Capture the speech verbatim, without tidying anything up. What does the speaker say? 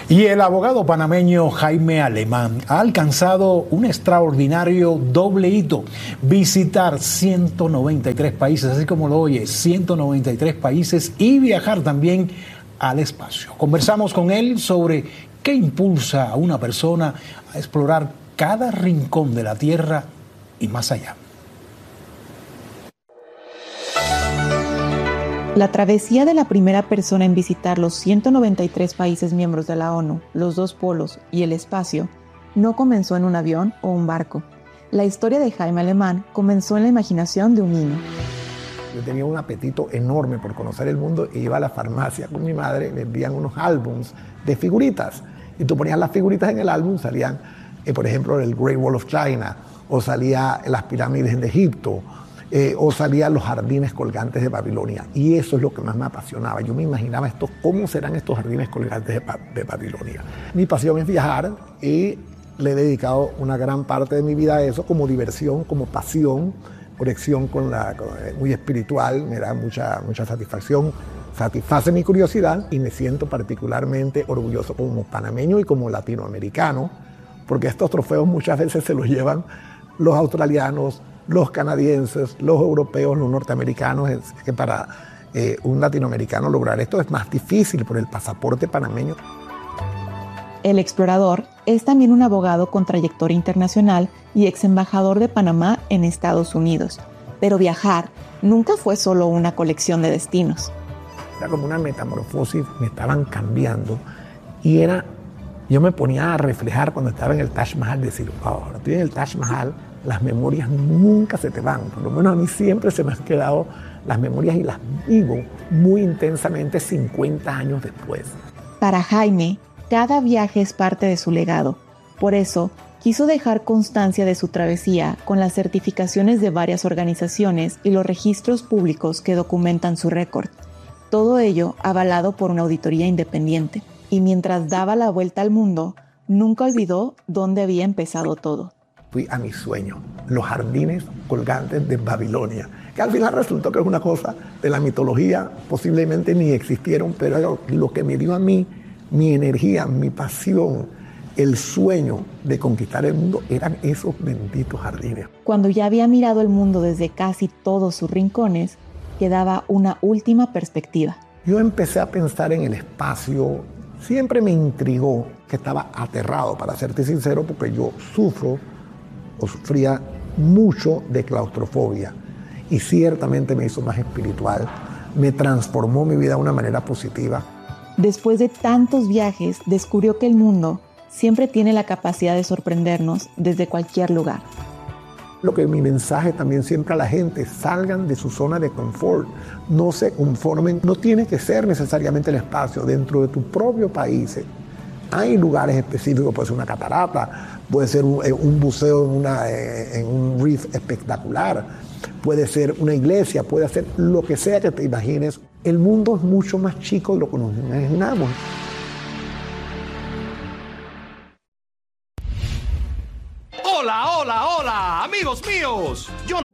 Y el abogado panameño Jaime Alemán ha alcanzado un extraordinario doble hito: visitar ciento noventa y tres países, así como lo oye, ciento noventa y tres países, y viajar también al espacio. Conversamos con él sobre qué impulsa a una persona a explorar cada rincón de la Tierra y más allá. La travesía de la primera persona en visitar los ciento noventa y tres países miembros de la ONU, los dos polos y el espacio, no comenzó en un avión o un barco. La historia de Jaime Alemán comenzó en la imaginación de un niño. Yo tenía un apetito enorme por conocer el mundo y iba a la farmacia con mi madre, me envían unos álbums de figuritas. Y tú ponías las figuritas en el álbum, salían, eh, por ejemplo, el Great Wall of China, o salía las pirámides de Egipto, Eh, o salían los jardines colgantes de Babilonia, y eso es lo que más me apasionaba. Yo me imaginaba esto, cómo serán estos jardines colgantes de, de Babilonia. Mi pasión es viajar y le he dedicado una gran parte de mi vida a eso, como diversión, como pasión, conexión con la, con, muy espiritual, me da mucha, mucha satisfacción, satisface mi curiosidad, y me siento particularmente orgulloso como panameño y como latinoamericano, porque estos trofeos muchas veces se los llevan los australianos, los canadienses, los europeos, los norteamericanos. Es que para eh, un latinoamericano lograr esto es más difícil por el pasaporte panameño. El explorador es también un abogado con trayectoria internacional y ex embajador de Panamá en Estados Unidos. Pero viajar nunca fue solo una colección de destinos. Era como una metamorfosis, me estaban cambiando, y era, yo me ponía a reflejar cuando estaba en el Taj Mahal, decir, wow, ahora estoy en el Taj Mahal. Las memorias nunca se te van, por lo menos a mí siempre se me han quedado las memorias y las vivo muy intensamente cincuenta años después. Para Jaime, cada viaje es parte de su legado. Por eso, quiso dejar constancia de su travesía con las certificaciones de varias organizaciones y los registros públicos que documentan su récord. Todo ello avalado por una auditoría independiente. Y mientras daba la vuelta al mundo, nunca olvidó dónde había empezado todo. Fui a mi sueño, los jardines colgantes de Babilonia, que al final resultó que es una cosa de la mitología, posiblemente ni existieron, pero lo que me dio a mí, mi energía, mi pasión, el sueño de conquistar el mundo, eran esos benditos jardines. Cuando ya había mirado el mundo desde casi todos sus rincones, quedaba una última perspectiva. Yo empecé a pensar en el espacio, siempre me intrigó, que estaba aterrado, para serte sincero, porque yo sufro o sufría mucho de claustrofobia, y ciertamente me hizo más espiritual, me transformó mi vida de una manera positiva. Después de tantos viajes, descubrió que el mundo siempre tiene la capacidad de sorprendernos desde cualquier lugar. Lo que mi mensaje también siempre a la gente: salgan de su zona de confort, no se conformen, no tiene que ser necesariamente el espacio, dentro de tu propio país. Hay lugares específicos, puede ser una catarata, puede ser un, un buceo en, una, en un reef espectacular, puede ser una iglesia, puede ser lo que sea que te imagines. El mundo es mucho más chico de lo que nos imaginamos. Hola, hola, hola, amigos míos. Yo